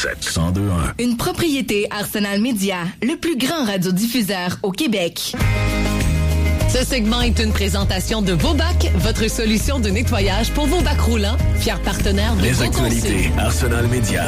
102.1. Une propriété Arsenal Média, le plus grand radiodiffuseur au Québec. Ce segment est une présentation de Vobac, votre solution de nettoyage pour vos bacs roulants, fier partenaire de Les actualités Arsenal Média.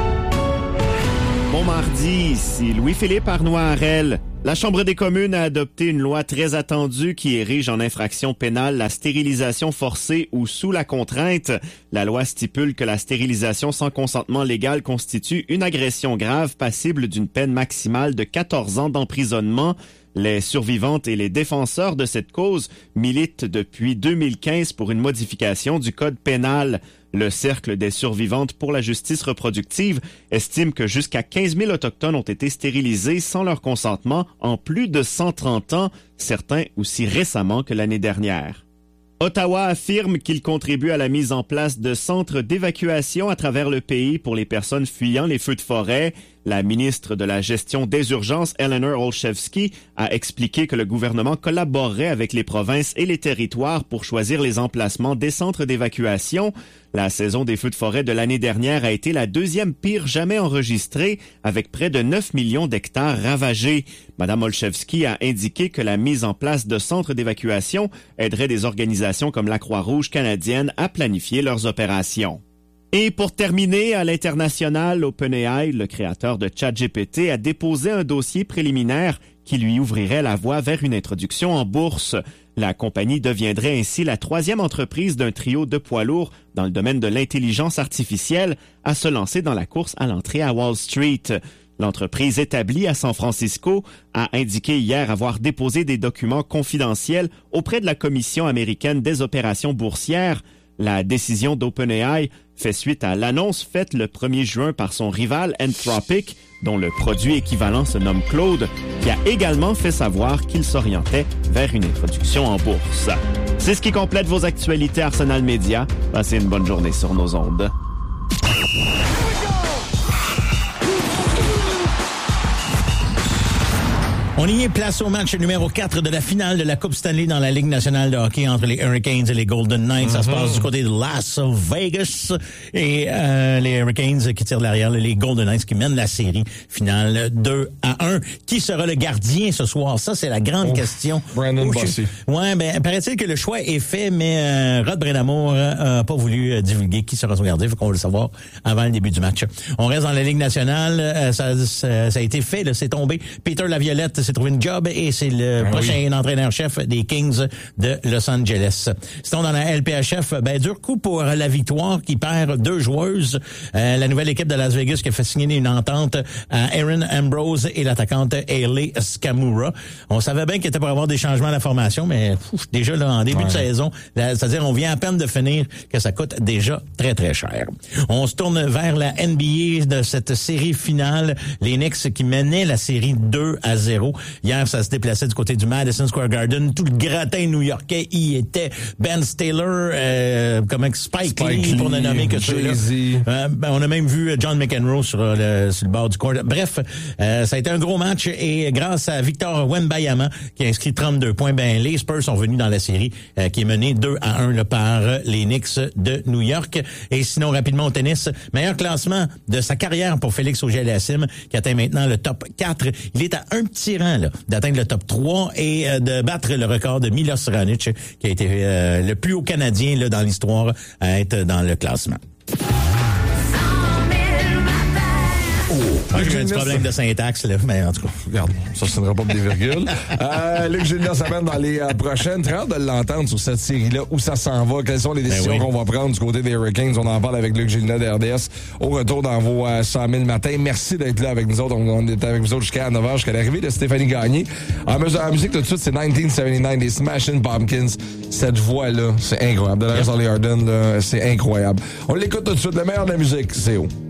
Bon mardi, ici Louis-Philippe Arnois-Harel. La Chambre des communes a adopté une loi très attendue qui érige en infraction pénale la stérilisation forcée ou sous la contrainte. La loi stipule que la stérilisation sans consentement légal constitue une agression grave passible d'une peine maximale de 14 ans d'emprisonnement. Les survivantes et les défenseurs de cette cause militent depuis 2015 pour une modification du code pénal. Le Cercle des survivantes pour la justice reproductive estime que jusqu'à 15 000 Autochtones ont été stérilisés sans leur consentement en plus de 130 ans, certains aussi récemment que l'année dernière. Ottawa affirme qu'il contribue à la mise en place de centres d'évacuation à travers le pays pour les personnes fuyant les feux de forêt. La ministre de la Gestion des urgences, Eleanor Olszewski, a expliqué que le gouvernement collaborerait avec les provinces et les territoires pour choisir les emplacements des centres d'évacuation. La saison des feux de forêt de l'année dernière a été la deuxième pire jamais enregistrée, avec près de 9 millions d'hectares ravagés. Mme Olszewski a indiqué que la mise en place de centres d'évacuation aiderait des organisations comme la Croix-Rouge canadienne à planifier leurs opérations. Et pour terminer, à l'international, OpenAI, le créateur de ChatGPT, a déposé un dossier préliminaire qui lui ouvrirait la voie vers une introduction en bourse. La compagnie deviendrait ainsi la troisième entreprise d'un trio de poids lourds dans le domaine de l'intelligence artificielle à se lancer dans la course à l'entrée à Wall Street. L'entreprise établie à San Francisco a indiqué hier avoir déposé des documents confidentiels auprès de la Commission américaine des opérations boursières. La décision d'OpenAI fait suite à l'annonce faite le 1er juin par son rival Anthropic, dont le produit équivalent se nomme Claude, qui a également fait savoir qu'il s'orientait vers une introduction en bourse. C'est ce qui complète vos actualités Arsenal Média. Passez une bonne journée sur nos ondes. On y est, place au match numéro 4 de la finale de la Coupe Stanley dans la Ligue nationale de hockey entre les Hurricanes et les Golden Knights. Ça se passe du côté de Las Vegas. Et les Hurricanes qui tirent de l'arrière, les Golden Knights qui mènent la série finale 2-1. Qui sera le gardien ce soir? Ça, c'est la grande question. Brandon Bossy. Ouais, ben, paraît-il que le choix est fait, mais Rod Brindamour a pas voulu divulguer qui sera son gardien. Faut qu'on va le savoir avant le début du match. On reste dans la Ligue nationale. Ça a été fait, là, c'est tombé. Peter Laviolette s'est trouvé une job et c'est le prochain entraîneur-chef des Kings de Los Angeles. Sinon, dans la LPHF, dur coup pour la victoire qui perd 2 joueuses. La nouvelle équipe de Las Vegas qui a fait signer une entente à Erin Ambrose et l'attaquante Hayley Skamura. On savait bien qu'il était pour avoir des changements à la formation, mais déjà là, en début de saison, c'est-à-dire on vient à peine de finir que ça coûte déjà très, très cher. On se tourne vers la NBA de cette série finale. Les Knicks qui menaient la série 2-0. Hier, ça se déplaçait du côté du Madison Square Garden. Tout le gratin new-yorkais y était. Ben Stiller, Spike Lee, pour ne nommer que ceux-là. On a même vu John McEnroe sur le bord du court. Bref, ça a été un gros match et grâce à Victor Wembanyama qui a inscrit 32 points, les Spurs sont venus dans la série qui est menée 2-1 là, par les Knicks de New York. Et sinon, rapidement au tennis, meilleur classement de sa carrière pour Félix Auger-Aliassime qui atteint maintenant le top 4. Il est à un petit rang là, d'atteindre le top 3 et de battre le record de Milos Raonic qui a été le plus haut Canadien là, dans l'histoire à être dans le classement. J'ai un petit problème de syntaxe, là, mais en tout cas. Regarde, ça ne sera pas des virgules. Luc Gilda s'amène dans les prochaines. Très hâte de l'entendre sur cette série-là, où ça s'en va, quelles sont les décisions qu'on va prendre du côté des Hurricanes. On en parle avec Luc Gilda d'RDS au retour dans vos 100 000 matins. Merci d'être là avec nous autres. On est avec vous autres jusqu'à 9h, jusqu'à l'arrivée de Stéphanie Gagné. En musique, tout de suite, c'est 1979 des Smashing Pumpkins. Cette voix-là, c'est incroyable. De Lars Ulrich, c'est incroyable. On l'écoute tout de suite. Le meilleur de la musique, c'est où?